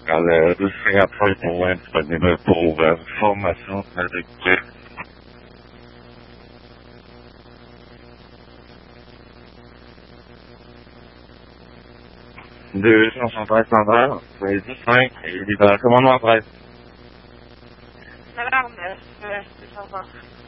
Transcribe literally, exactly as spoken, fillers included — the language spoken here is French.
dans le Singapour pour être disponible pour euh, formation avec deux cent soixante-treize standards, c'est dix-cinq et il est dans le commandement presse. Madame, euh, euh, je comprends.